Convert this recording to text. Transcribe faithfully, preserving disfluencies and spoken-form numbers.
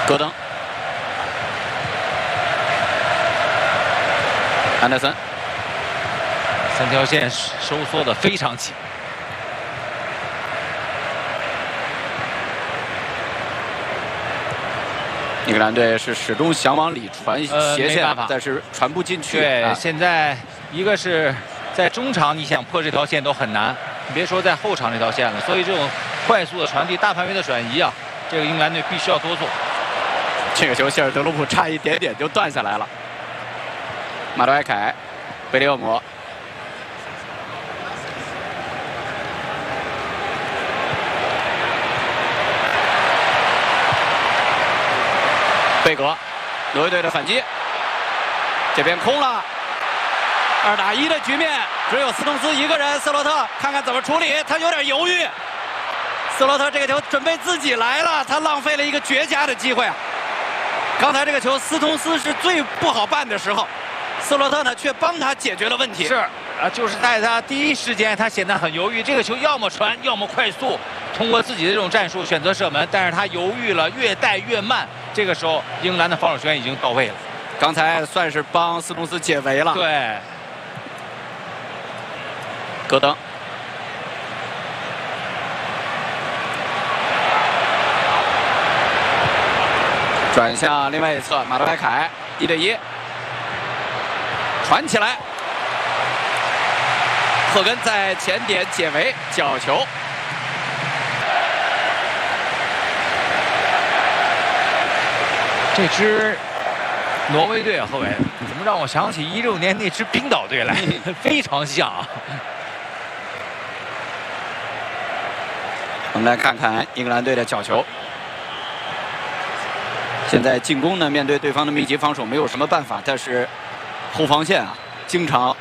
戈登，安德森， 三条线收缩的非常紧。 英格兰队是始终想往里传斜线， 呃、 但是传不进去。 对， 啊、 现在一个是在中场，你想破这条线都很难，你别说在后场这条线了。所以这种快速的传递、大范围的转移啊，这个英格兰队必须要多做。 这个球，希尔德鲁普差一点点就断下来了。马德埃凯，贝利厄姆。 贝格，挪威队的反击，这边空了，二打一的局面，只有斯通斯一个人。斯洛特看看怎么处理，他有点犹豫。斯洛特这个球准备自己来了，他浪费了一个绝佳的机会啊！刚才这个球，斯通斯是最不好办的时候，斯洛特呢却帮他解决了问题。 是啊，就是在他第一时间，他显得很犹豫。这个球要么传，要么快速，通过自己的这种战术选择射门，但是他犹豫了，越带越慢。 这个时候，英格兰的防守球员已经到位了。 刚才算是帮斯通斯解围了。 对， 戈登，转向另外一侧，马德莱凯一对一，传起来，赫根在前点解围，角球。 这支挪威队啊，后卫怎么让我想起一六年那支冰岛队来，非常像啊。 我们来看看英格兰队的角球。现在进攻呢，面对对方的密集防守，没有什么办法，但是后防线啊，经常